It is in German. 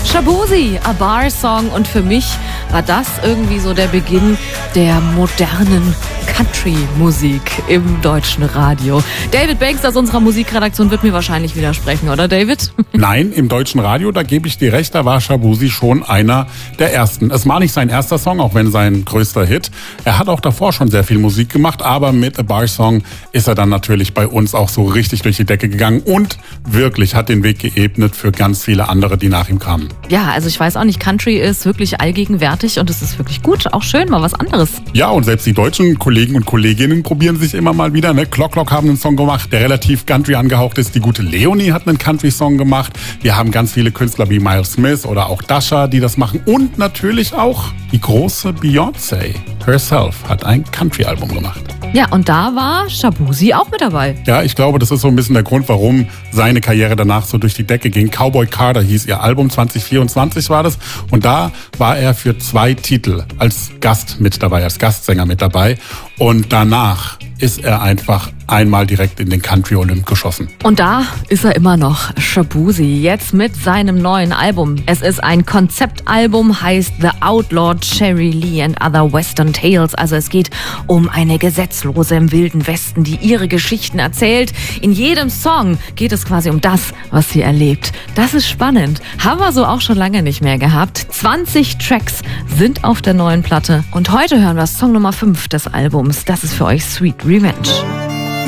Shaboozey, A Bar Song. Und für mich war das irgendwie so der Beginn der modernen Country-Musik im deutschen Radio. David Banks aus unserer Musikredaktion wird mir wahrscheinlich widersprechen, oder David? Nein, im deutschen Radio, da gebe ich dir recht, da war Shaboozey schon einer der ersten. Es war nicht sein erster Song, auch wenn sein größter Hit. Er hat auch davor schon sehr viel Musik gemacht, aber mit A Bar Song ist er dann natürlich bei uns auch so richtig durch die Decke gegangen und wirklich hat den Weg geebnet für ganz viele andere, die nach ihm kamen. Ja, also ich weiß auch nicht, Country ist wirklich allgegenwärtig und es ist wirklich gut, auch schön, mal was anderes. Ja, und selbst die deutschen Kollegen und Kolleginnen probieren sich immer mal wieder. Ne? Clock haben einen Song gemacht, der relativ Country angehaucht ist. Die gute Leonie hat einen Country-Song gemacht. Wir haben ganz viele Künstler wie Miles Smith oder auch Dasha, die das machen. Und natürlich auch die große Beyoncé herself hat ein Country-Album gemacht. Ja, und da war Shaboozey auch mit dabei. Ja, ich glaube, das ist so ein bisschen der Grund, warum seine Karriere danach so durch die Decke ging. Cowboy Carter hieß ihr Album, 2024 war das. Und da war er für 2 Titel als Gast mit dabei, als Gastsänger mit dabei. Und danach ist er einfach einmal direkt in den Country-Olymp geschossen. Und da ist er immer noch, Shaboozey, jetzt mit seinem neuen Album. Es ist ein Konzeptalbum, heißt The Outlawed Cherry Lee and Other Western Tales. Also es geht um eine Gesetzlose im Wilden Westen, die ihre Geschichten erzählt. In jedem Song geht es quasi um das, was sie erlebt. Das ist spannend. Haben wir so auch schon lange nicht mehr gehabt. 20 Tracks sind auf der neuen Platte. Und heute hören wir Song Nummer 5 des Albums. Das ist für euch Sweet Revenge.